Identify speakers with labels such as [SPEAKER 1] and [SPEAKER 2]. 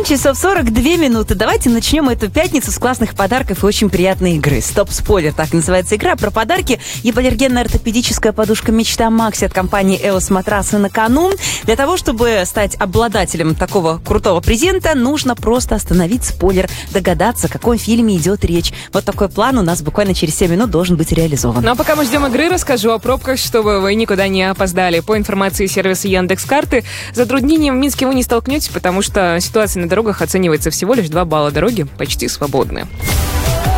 [SPEAKER 1] часов 42 минуты. Давайте начнем эту пятницу с классных подарков и очень приятной игры. Стоп-спойлер, так называется игра про подарки. Гипоаллергенная ортопедическая подушка «Мечта Макси» от компании «Эос Матрасы» на кону. Для того, чтобы стать обладателем такого крутого презента, нужно просто остановить спойлер, догадаться, о каком фильме идет речь. Вот такой план у нас буквально через 7 минут должен быть реализован.
[SPEAKER 2] Ну а пока мы ждем игры, расскажу о пробках, чтобы вы никуда не опоздали. По информации сервиса Яндекс.Карты, с затруднением в Минске вы не столкнетесь, потому что ситуация на дорогах оценивается всего лишь 2 балла. Дороги почти свободны.